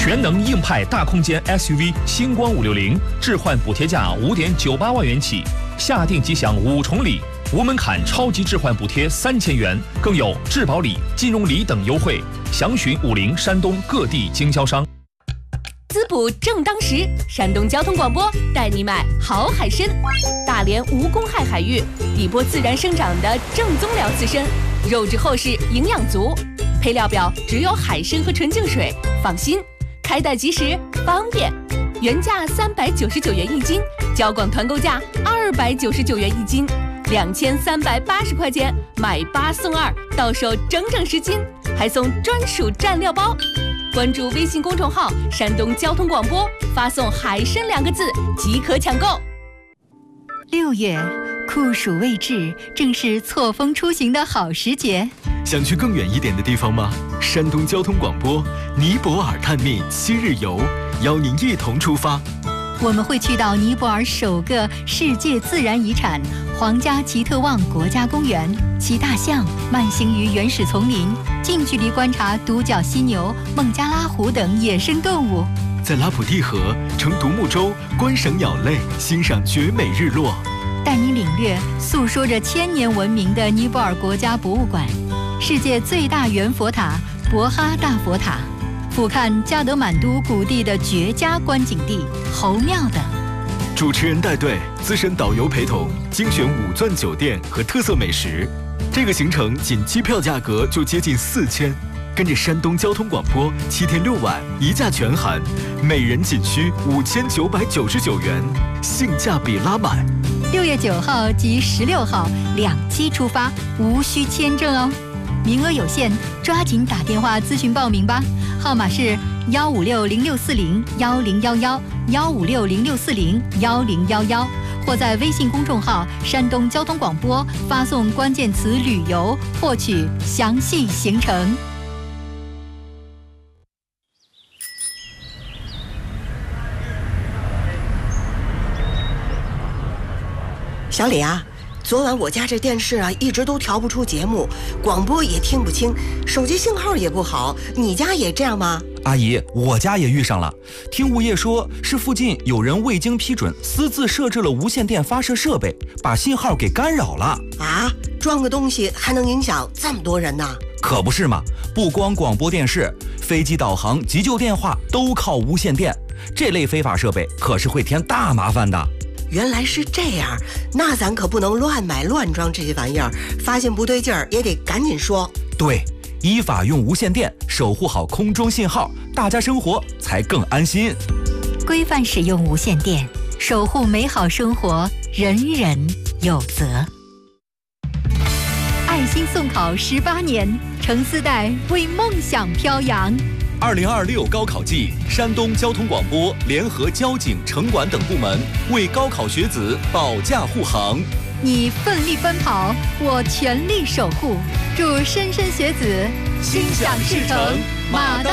全能硬派大空间 SUV 星光560置换补贴价5.98万元起，下定即享5重礼，无门槛超级置换补贴3000元，更有质保礼、金融礼等优惠。详询50山东各地经销商。 滋补正当时，山东交通广播带你买好海参。大连无公害海域，底波自然生长的正宗辽刺参，肉质厚实，营养足。配料表只有海参和纯净水，放心，开袋即食，方便。原价399元一斤，交广团购价299元一斤，2380块钱买8送2，到手整整10斤，还送专属蘸料包。关注微信公众号山东交通广播，发送海参2个字即可抢购。 6月，酷暑未至，正是错峰出行的好时节。 想去更远一点的地方吗？山东交通广播尼泊尔探秘7日游，邀您一同出发。 我们会去到尼泊尔首个世界自然遗产皇家吉特旺国家公园，骑大象慢行于原始丛林，近距离观察独角犀牛、孟加拉虎等野生动物。 在拉普蒂河乘独木舟观赏鸟类，欣赏绝美日落。 带你领略诉说着1000年文明的尼泊尔国家博物馆，世界最大圆佛塔博哈大佛塔，俯瞰加德满都谷地的绝佳观景地侯庙等。 主持人带队，资深导游陪同，精选5钻酒店和特色美食。这个行程仅机票价格就接近4000，跟着山东交通广播7天6晚1价全含，每人仅需5999元，性价比拉满。 6月9号及16号2期出发，无需签证哦。名额有限，抓紧打电话咨询报名吧，号码是15606401011，15606401011，或在微信公众号山东交通广播发送关键词旅游，获取详细行程。 小李啊，昨晚我家这电视啊一直都调不出节目，广播也听不清，手机信号也不好，你家也这样吗？ 阿姨，我家也遇上了，听物业说是附近有人未经批准私自设置了无线电发射设备，把信号给干扰了。 啊，装个东西还能影响这么多人呢？ 可不是嘛，不光广播电视，飞机导航、急救电话都靠无线电，这类非法设备可是会添大麻烦的。 原来是这样，那咱可不能乱买乱装这些玩意儿，发现不对劲儿也得赶紧说。 对，依法用无线电，守护好空中信号，大家生活才更安心。 规范使用无线电，守护美好生活，人人有责。爱心送考18年，诚丝带为梦想飘扬。 2026高考季，山东交通广播联合交警、城管等部门为高考学子保驾护航。 你奋力奔跑，我全力守护，祝莘莘学子心想事成，马到